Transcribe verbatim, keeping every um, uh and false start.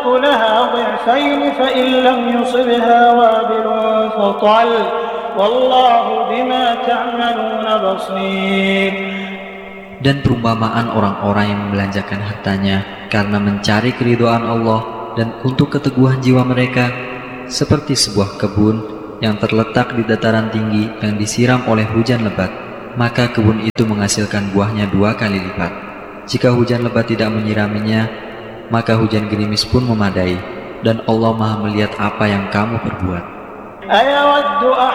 لها ضعفين فإن لم يصبها وابل فطل والله بما تعملون بصير. Dan perumpamaan orang-orang yang membelanjakan hartanya karena mencari keridhaan Allah dan untuk keteguhan jiwa mereka, seperti sebuah kebun yang terletak di dataran tinggi yang disiram oleh hujan lebat, maka kebun itu menghasilkan buahnya dua kali lipat. Jika hujan lebat tidak menyiraminya, maka hujan gerimis pun memadai, dan Allah Maha melihat apa yang kamu perbuat. أيود